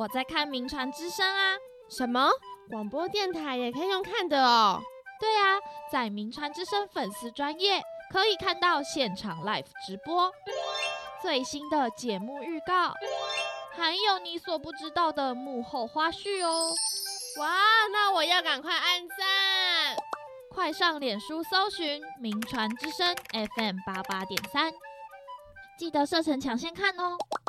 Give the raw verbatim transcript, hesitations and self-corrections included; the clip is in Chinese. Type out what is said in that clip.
我在看名传之声啊。 什么？广播电台也可以用看的哦？ 对啊，在名传之声粉丝专页可以看到现场 live 直播，最新的节目预告，还有你所不知道的幕后花絮哦。 哇，那我要赶快按赞！ 快上脸书搜寻名传之声 F M 八八点三，记得设成抢先看哦。